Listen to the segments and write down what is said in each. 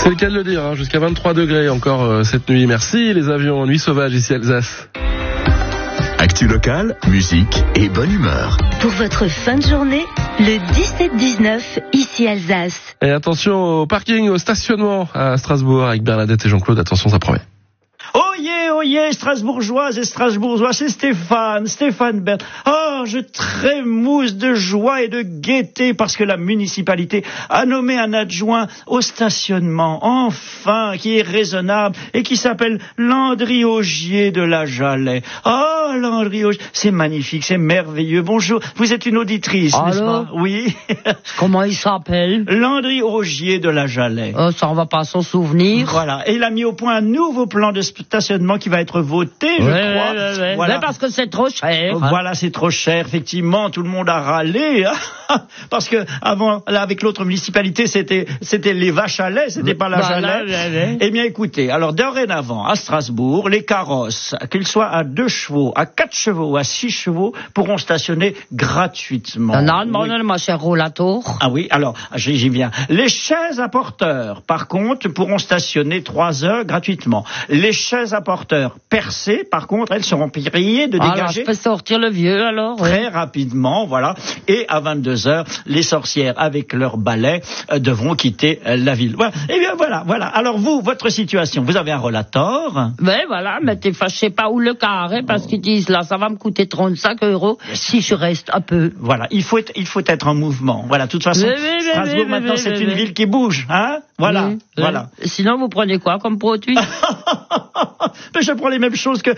C'est le cas de le dire, hein, jusqu'à 23 degrés encore cette nuit. Merci les avions, nuit sauvage ici à Alsace. Actu locale, musique et bonne humeur. Pour votre fin de journée, le 17-19, ici Alsace. Et attention au parking, au stationnement à Strasbourg avec Bernadette et Jean-Claude. Attention, ça promet. Oyez, Strasbourgeoises et Strasbourgeois, c'est Stéphane Bern. Oh, je trémousse de joie et de gaieté parce que la municipalité a nommé un adjoint au stationnement, enfin, qui est raisonnable et qui s'appelle Landry Augier de la Jalais. Oh, Landry Augier, c'est magnifique, c'est merveilleux. Bonjour, vous êtes une auditrice, n'est-ce pas? Oui. Comment il s'appelle? Landry Augier de la Jalais. Ça, on va pas s'en souvenir. Voilà, et il a mis au point un nouveau plan de stationnement qui va être voté, je crois. Ouais. Voilà. Mais parce que c'est trop cher. Voilà, c'est trop cher, effectivement, tout le monde a râlé, hein, parce que avant, là, avec l'autre municipalité, c'était les vaches à lait, c'était pas la Jalais. Eh bien, écoutez, alors dorénavant, à Strasbourg, les carrosses, qu'ils soient à 2 chevaux, à 4 chevaux ou à 6 chevaux, pourront stationner gratuitement. Non, ma chère Rollatour. Ah oui, alors, j'y viens. Les chaises à porteurs, par contre, pourront stationner 3 heures gratuitement. Les chaises à porteurs percées, par contre, elles seront priées de dégager. Alors, je peux sortir le vieux, alors? Très rapidement, voilà. Et à 22h, les sorcières, avec leurs balais, devront quitter la ville. Voilà. Eh bien, voilà. Alors vous, votre situation, vous avez un Rollator? Ben voilà, mais t'es fâché pas où le carré, parce qu'ils disent, là, ça va me coûter 35 € si je reste un peu. Voilà, il faut être en mouvement. Voilà, de toute façon, Strasbourg, maintenant, c'est une ville qui bouge, hein? Voilà, voilà. Sinon, vous prenez quoi comme produit? Mais je prends les mêmes choses que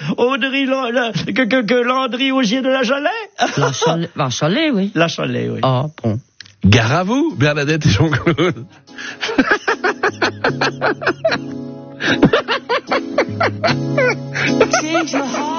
Landry Augier de la Jalais. La Jalais, oui. La Jalais, oui. Ah, bon. Gare à vous, Bernadette et Jean-Claude. Change your heart.